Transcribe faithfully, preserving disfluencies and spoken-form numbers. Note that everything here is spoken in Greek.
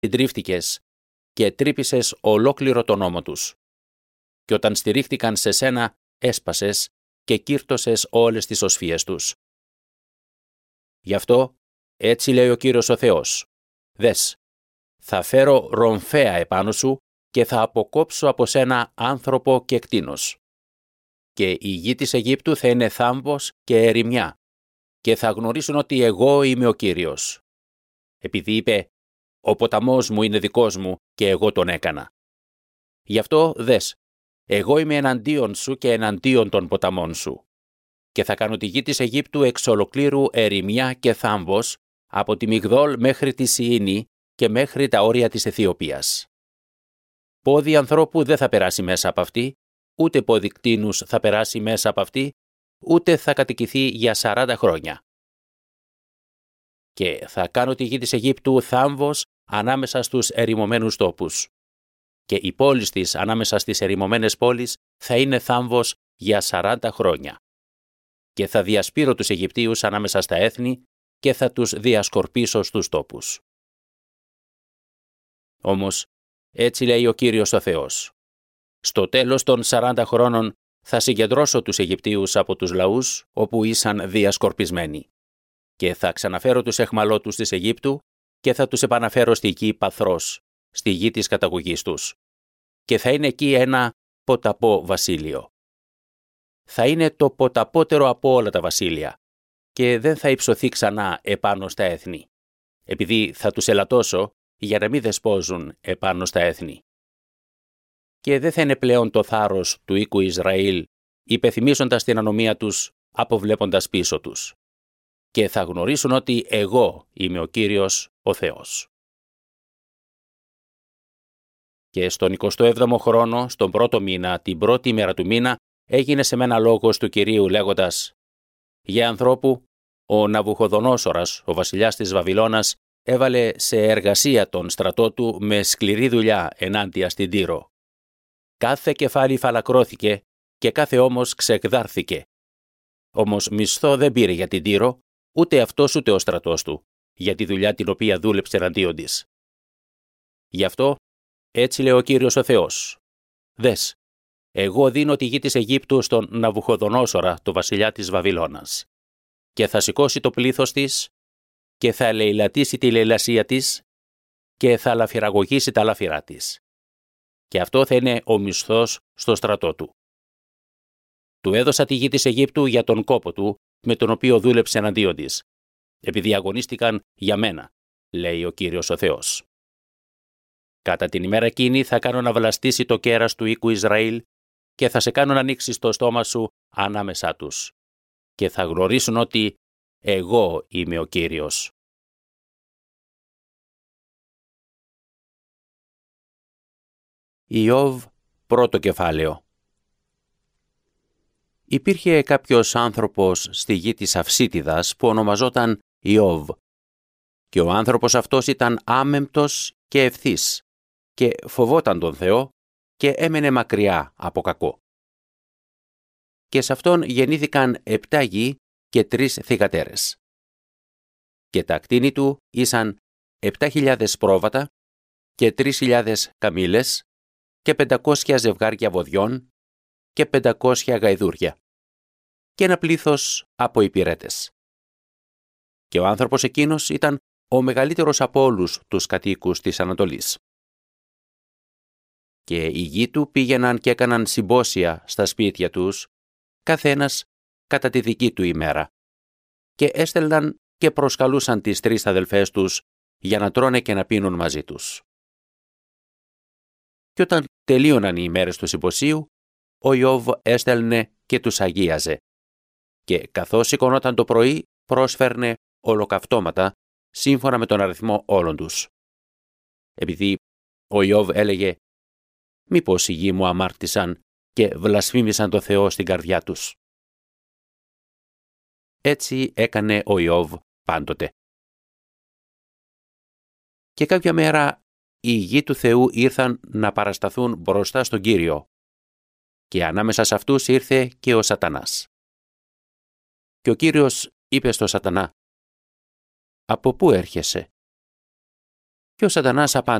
συντρίφτηκες και τρύπησες ολόκληρο τον ώμο τους. Και όταν στηρίχτηκαν σε σένα, έσπασες και κύρτωσες όλες τις οσφίες τους. Γι' αυτό, έτσι λέει ο Κύριος ο Θεός, δες, θα φέρω ρομφαία επάνω σου και θα αποκόψω από σένα άνθρωπο και κτήνος. Και η γη της Αιγύπτου θα είναι θάμβος και ερημιά και θα γνωρίσουν ότι εγώ είμαι ο Κύριος. Επειδή είπε, ο ποταμός μου είναι δικός μου και εγώ τον έκανα. Γι' αυτό δες, εγώ είμαι εναντίον σου και εναντίον των ποταμών σου. Και θα κάνω τη γη της Αιγύπτου εξ ολοκλήρου ερημιά και θάμβος, από τη Μιγδόλ μέχρι τη Σιήνη και μέχρι τα όρια της Αιθιοπίας. Πόδι ανθρώπου δεν θα περάσει μέσα από αυτή, ούτε πόδι κτήνους θα περάσει μέσα από αυτή, ούτε θα κατοικηθεί για σαράντα χρόνια. Και θα κάνω τη γη της Αιγύπτου θάμβος ανάμεσα στους ερημωμένους τόπους. Και οι πόλεις της ανάμεσα στις ερημωμένες πόλεις θα είναι θάμβος για σαράντα χρόνια. Και θα διασπείρω τους Αιγυπτίους ανάμεσα στα έθνη και θα τους διασκορπίσω στους τόπους. Όμως, έτσι λέει ο Κύριος ο Θεός. Στο τέλος των σαράντα χρόνων θα συγκεντρώσω τους Αιγυπτίους από τους λαούς όπου ήσαν διασκορπισμένοι. Και θα ξαναφέρω τους αιχμαλώτους της Αιγύπτου και θα τους επαναφέρω στη γη Παθρός, στη γη της καταγωγής τους. Και θα είναι εκεί ένα ποταπό βασίλειο. Θα είναι το ποταπότερο από όλα τα βασίλεια και δεν θα υψωθεί ξανά επάνω στα έθνη, επειδή θα τους ελαττώσω για να μην δεσπόζουν επάνω στα έθνη. Και δεν θα είναι πλέον το θάρρος του οίκου Ισραήλ, υπεθυμίζοντας την ανομία τους, αποβλέποντας πίσω τους. Και θα γνωρίσουν ότι εγώ είμαι ο Κύριος, ο Θεός. Και στον εικοστό έβδομο χρόνο, στον πρώτο μήνα, την πρώτη ημέρα του μήνα, έγινε σε μένα λόγος του Κυρίου λέγοντας «Για ανθρώπου, ο Ναβουχοδονόσορας, ο βασιλιάς της Βαβυλώνας, έβαλε σε εργασία τον στρατό του με σκληρή δουλειά ενάντια στην Τύρο. Κάθε κεφάλι φαλακρώθηκε και κάθε ώμος ξεκδάρθηκε. Όμως μισθό δεν πήρε για την Τύρο, ούτε αυτός ούτε ο στρατός του, για τη δουλειά την οποία δούλεψε εναντίον της. Γι' αυτό, έτσι λέει ο Κύριος ο Θεός. Δες, εγώ δίνω τη γη της Αιγύπτου στον Ναβουχοδονόσορα, το βασιλιά της Βαβυλώνας, και θα σηκώσει το πλήθος της και θα λαιλατήσει τη λαιλασία της και θα λαφυραγωγήσει τα λάφυρά της. Και αυτό θα είναι ο μισθός στο στρατό του. Του έδωσα τη γη της Αιγύπτου για τον κόπο του, με τον οποίο δούλεψε εναντίον της, επειδή αγωνίστηκαν για μένα, λέει ο Κύριος ο Θεός. Κατά την ημέρα εκείνη θα κάνω να βλαστήσει το κέρας του οίκου Ισραήλ και θα σε κάνω να ανοίξεις το στόμα σου ανάμεσά τους. Και θα γνωρίσουν ότι εγώ είμαι ο Κύριος. Ιώβ, πρώτο κεφάλαιο. Υπήρχε κάποιος άνθρωπος στη γη της Αυσίτιδας που ονομαζόταν Ιώβ. Και ο άνθρωπος αυτός ήταν άμεμπτος και ευθύς και φοβόταν τον Θεό και έμενε μακριά από κακό. Και σε αυτόν γεννήθηκαν επτά γη και τρεις θυγατέρες. Και τα κτήνη του ήσαν επτά χιλιάδες πρόβατα και τρεις χιλιάδες καμήλες και πεντακόσια ζευγάρια βοδιών και πεντακόσια γαϊδούρια και ένα πλήθος από υπηρέτες. Και ο άνθρωπος εκείνος ήταν ο μεγαλύτερος από όλους τους κατοίκους της Ανατολής. Και οι γη του πήγαιναν και έκαναν συμπόσια στα σπίτια τους, καθένας κατά τη δική του ημέρα, και έστελναν και προσκαλούσαν τις τρεις αδελφές τους για να τρώνε και να πίνουν μαζί τους. Και όταν τελείωναν οι ημέρες του συμποσίου, ο Ιώβ έστελνε και τους αγίαζε, και καθώς σηκωνόταν το πρωί πρόσφερνε ολοκαυτώματα σύμφωνα με τον αριθμό όλων τους. Επειδή ο Ιώβ έλεγε «Μήπως οι γη μου αμάρτησαν και βλασφήμισαν το Θεό στην καρδιά τους». Έτσι έκανε ο Ιώβ πάντοτε. Και κάποια μέρα οι γη του Θεού ήρθαν να παρασταθούν μπροστά στον Κύριο, και ανάμεσα σε αυτούς ήρθε και ο Σατανάς. Και ο Κύριος είπε στο Σατανά «Από πού έρχεσαι?» Και ο Σατανάς απάντησε: